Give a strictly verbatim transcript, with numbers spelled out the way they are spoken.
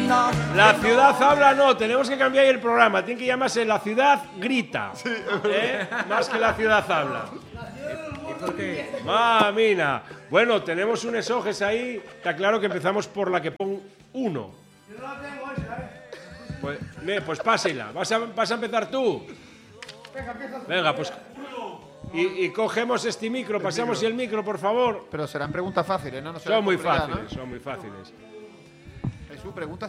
La ciudad habla no, tenemos que cambiar el programa. Tiene que llamarse La ciudad grita. ¿Eh? Más que La ciudad habla. Mamina. Bueno, tenemos un esoges ahí. Está claro que empezamos por la que pon uno. Yo no la tengo esa, ¿eh? Pues, ne, pues pásela. ¿Vas a, vas a empezar tú? Venga, empieza tú. Venga, pues. Y, y cogemos este micro, pasamos el micro, por favor. Pero serán preguntas fáciles, ¿no? No serán Son muy complicadas, fáciles, ¿no? son muy fáciles. Jesús, preguntas